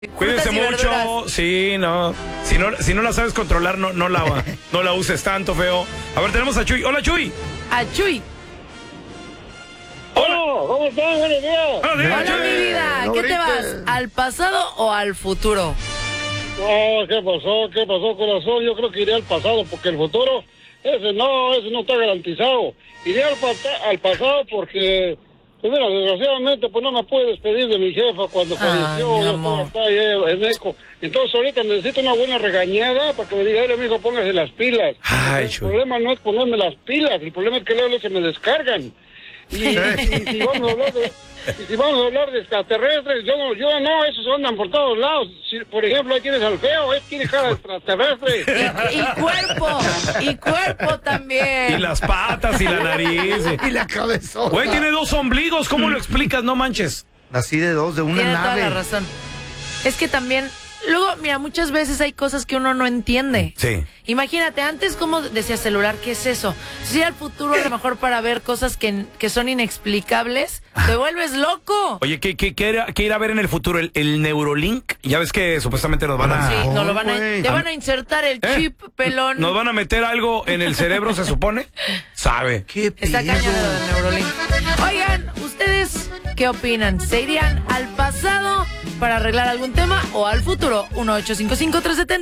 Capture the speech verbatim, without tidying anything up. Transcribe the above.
Cuídense mucho, verduras. sí, no. Si no, si no la sabes controlar, no, no la, no la uses tanto, feo. A ver, tenemos a Chuy. Hola, Chuy. A Chuy. Hola. ¿Cómo están? Buenos días. Buenos días, Hola, Chuy. mi vida. No ¿Qué te grites. vas? ¿Al pasado o al futuro? Oh, ¿qué pasó? ¿Qué pasó, corazón? Yo creo que iré al pasado, porque el futuro, ese no, ese no está garantizado. Iré al, pata- al pasado porque, pues mira, desgraciadamente, pues no me pude despedir de mi jefa cuando Ay, falleció. mi Yo amor. estaba ahí en Eco. Entonces ahorita necesito una buena regañada para que me diga, amigo, póngase las pilas. Ay, el Chuy. problema no es ponerme las pilas, el problema es que luego se me descargan. Y, y, y si vamos a hablar de, y si vamos a hablar de extraterrestres, yo no, yo no, esos andan por todos lados. Si, por ejemplo, ahí tienes al feo, él tiene cara de extraterrestre. Y, y cuerpo. Y cuerpo también. Y las patas y la nariz. Y la cabezona. Güey, tiene dos ombligos. ¿Cómo lo explicas? No manches. Así de dos, de una Tiene toda nave. la razón. Es que también, luego, mira, muchas veces hay cosas que uno no entiende. Sí. Imagínate, antes como decía celular, ¿qué es eso? Si al futuro a lo mejor para ver cosas que, que son inexplicables, te vuelves loco. Oye, ¿qué, qué, qué, era- qué irá a ver en el futuro? ¿El, el Neurolink? Ya ves que supuestamente nos van a... Sí, Ah, no lo van a, güey. te van a insertar el ¿Eh? chip, pelón. ¿Nos van a meter algo en el cerebro, se supone? Sabe. ¿Qué Está pedo? cañón el Neurolink. Oigan, ¿ustedes qué opinan? ¿Se irían al pasado para arreglar algún tema o al futuro? uno ocho cinco cinco, tres siete cero